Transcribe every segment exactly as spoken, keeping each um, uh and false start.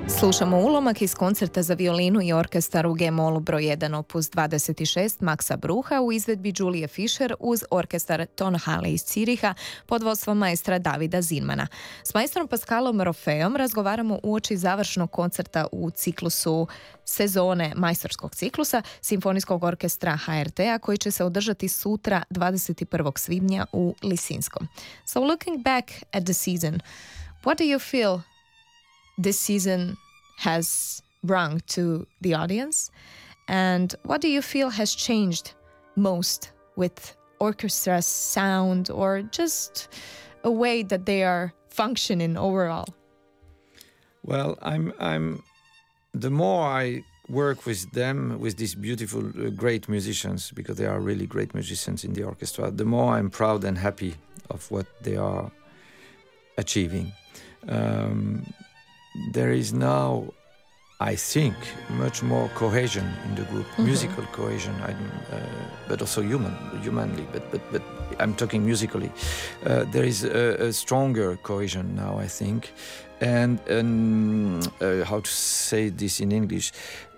Slušamo ulomak iz koncerta za violinu i orkestar u G-molu broj jedan opus dvadeset šest Maxa Brucha u izvedbi Julie Fischer uz orkestar Tonhalle iz Ciriha pod vodstvom maestra Davida Zinmana. S maestrom Pascalom Rofeom razgovaramo uoči završnog koncerta u ciklusu sezone majstorskog ciklusa Simfonijskog orkestra H R T-a koji će se održati sutra dvadeset prvog svibnja u Lisinskom. So looking back at the season, what do you feel this season has brought to the audience, and what do you feel has changed most with orchestra's sound or just a way that they are functioning overall? Well, I'm I'm the more I work with them, with these beautiful uh, great musicians, because they are really great musicians in the orchestra, the more I'm proud and happy of what they are achieving. Um, There is now, I think, much more cohesion in the group, mm-hmm. musical cohesion, I, uh, but also human, humanly. But but but I'm talking musically. Uh, there is a, a stronger cohesion now, I think, and, and uh, how to say this in English?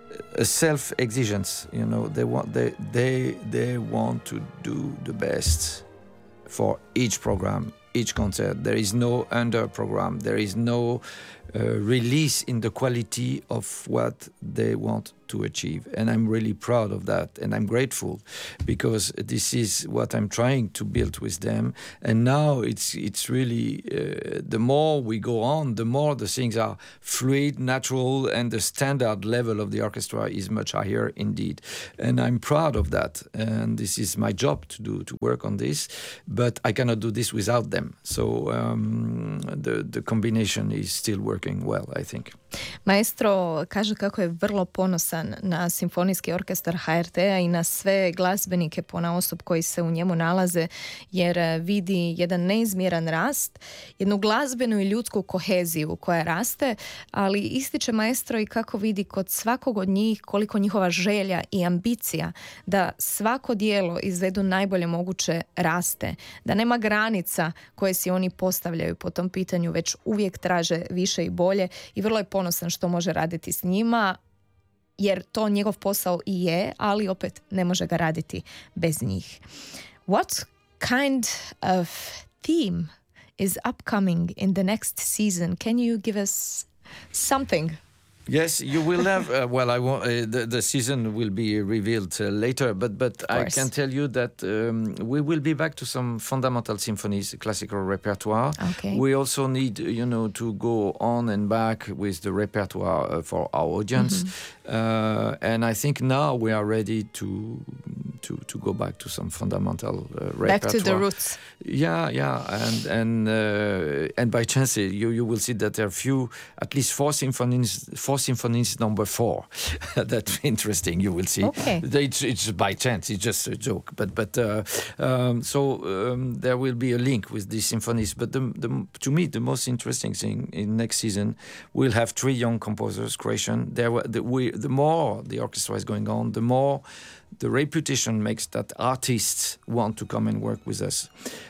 A self-exigence. You know, they want they they they want to do the best for each program, each concert. There is no under program. There is no Uh, release in the quality of what they want to achieve, and I'm really proud of that, and I'm grateful because this is what I'm trying to build with them. And now it's it's really uh, the more we go on, the more the things are fluid, natural, and the standard level of the orchestra is much higher indeed. And I'm proud of that, and this is my job to do, to work on this, but I cannot do this without them. So um, the the combination is still working well, I think. Maestro kaže kako je vrlo ponosan na Simfonijski orkestar H R T-a i na sve glazbenike ponaosob koji se u njemu nalaze, jer vidi jedan neizmjeran rast, jednu glazbenu i ljudsku koheziju koja raste, ali ističe maestro i kako vidi kod svakog od njih koliko njihova želja i ambicija da svako djelo izvedu najbolje moguće raste, da nema granica koje si oni postavljaju po tom pitanju, već uvijek traže više i bolje, i vrlo je ponosan što može raditi s njima, jer to njegov posao i je, ali opet ne može ga raditi bez njih. What kind of theme is upcoming in the next season? Can you give us something? Yes, you will have. Uh, well, I won't, uh, the the season will be revealed uh, later, but but I can tell you that um, we will be back to some fundamental symphonies, classical repertoire. Okay. We also need, you know, to go on and back with the repertoire uh, for our audience, mm-hmm. uh, and I think now we are ready to to to go back to some fundamental uh, repertoire. Back to the roots. Yeah, yeah, and and uh, and by chance you you will see that there are few, at least four symphonies. Four symphonies number four. That's interesting. You will see. Okay. It's, it's by chance. It's just a joke. But but uh, um, so um, there will be a link with these symphonies. But the, the, to me, the most interesting thing in next season, we'll have three young composers. Croatian. There, were, the, we, the more the orchestra is going on, the more the reputation makes that artists want to come and work with us,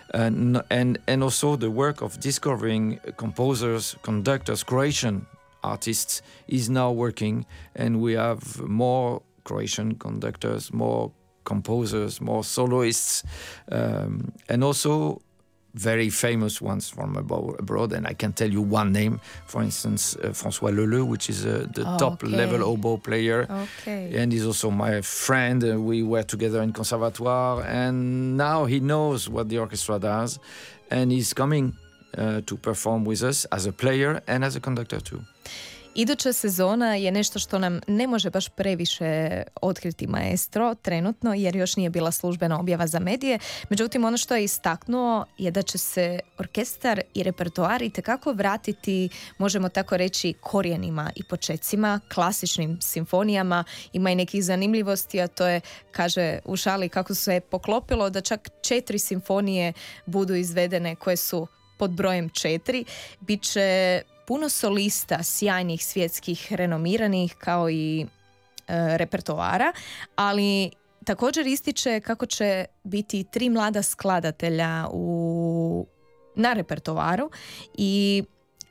and and and also the work of discovering composers, conductors, Croatian artists is now working, and we have more Croatian conductors, more composers, more soloists, um, and also very famous ones from abroad. And I can tell you one name, for instance, uh, François Leleu, which is uh, the oh, top okay. level oboe player. Okay. And he's also my friend. Uh, we were together in conservatoire, and now he knows what the orchestra does, and he's coming Uh, to perform with us as a player and as a conductor too. Iduća sezona je nešto što nam ne može baš previše otkriti maestro trenutno, jer još nije bila službena objava za medije. Međutim, ono što je istaknuo je da će se orkestar i repertoar itekako vratiti, možemo tako reći, korijenima i počecima, klasičnim simfonijama. Ima i nekih zanimljivosti, a to je, kaže u šali, kako se poklopilo da čak četiri simfonije budu izvedene koje su pod brojem četiri. Biće puno solista, sjajnih svjetskih renomiranih, kao i e, repertoara, ali također ističe kako će biti tri mlada skladatelja u, na repertoaru i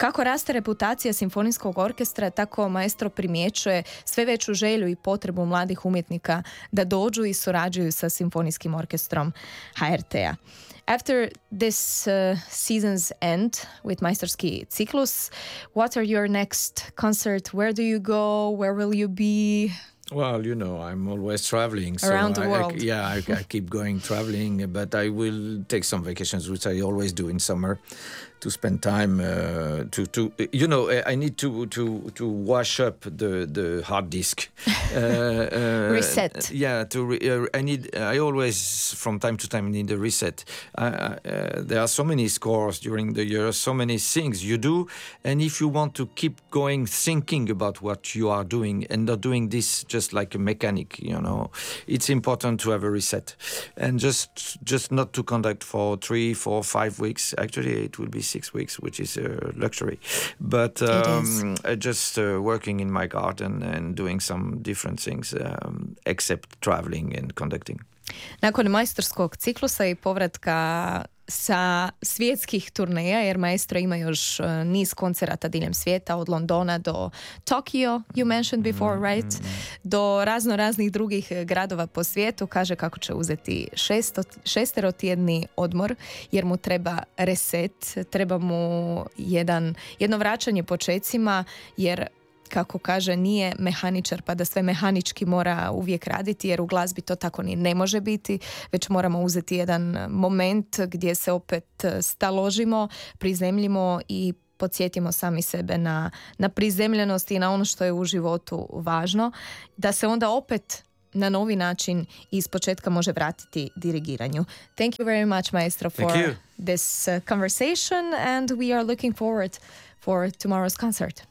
Kako raste reputacija simfonijskog orkestra, tako maestro primjećuje sve veću želju i potrebu mladih umjetnika da dođu i surađuju sa simfonijskim orkestrom H R T-a. After this uh, season's end with Majstorski Ciklus, what are your next concert? Where do you go? Where will you be? Well, you know, I'm always traveling. So Around the I, world. I, yeah, I, I keep going traveling, but I will take some vacations, which I always do in summer, to spend time uh, to to you know I need to to to wash up the the hard disk. Uh, uh, Reset. Yeah, to re, uh, I need I always from time to time need a reset. Uh, uh, there are so many scores during the year, so many things you do, and if you want to keep going thinking about what you are doing and not doing this just like a mechanic, you know, it's important to have a reset and just just not to conduct for three, four, five weeks. Actually, it will be six weeks, which is a luxury. But um, uh, just uh, working in my garden and doing some different things, um, except traveling and conducting. Nakon majstorskog ciklusa i povratka sa svjetskih turneja, jer maestro ima još uh, niz koncerata diljem svijeta, od Londona do Tokyo, you mentioned before, right? Do razno raznih drugih gradova po svijetu, kaže kako će uzeti šesto, šesterotjedni odmor, jer mu treba reset, treba mu jedan, jedno vraćanje počecima, jer kako kaže, nije mehaničar pa da sve mehanički mora uvijek raditi, jer u glazbi to tako ni ne može biti, već moramo uzeti jedan moment gdje se opet staložimo, prizemljimo i podsjetimo sami sebe na, na prizemljenost i na ono što je u životu važno, da se onda opet na novi način iz početka može vratiti dirigiranju. Thank you very much, maestro, for this uh, conversation, and we are looking forward for tomorrow's concert.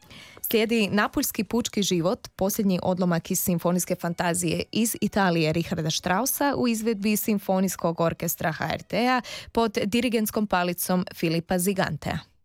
Slijedi Napuljski pučki život, posljednji odlomak iz simfonijske fantazije iz Italije Richarda Straussa u izvedbi Simfonijskog orkestra H R T-a pod dirigentskom palicom Filipa Zigantea.